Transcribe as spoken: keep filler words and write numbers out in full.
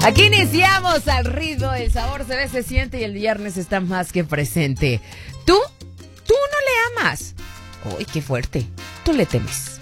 Aquí iniciamos al ritmo, el sabor se ve, se siente y el viernes está más que presente. ¿Tú? ¿Tú no le amas? Uy, qué fuerte. Tú le temes.